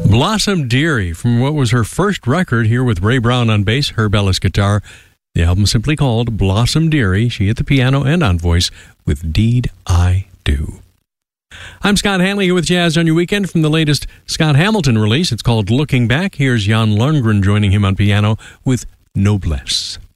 Blossom Dearie from what was her first record here with Ray Brown on bass, Herb Ellis guitar. The album simply called Blossom Dearie, she at the piano and on voice with Deed I Do. I'm Scott Hanley here with Jazz on Your Weekend from the latest Scott Hamilton release. It's called Looking Back. Here's Jan Lundgren joining him on piano with Noblesse.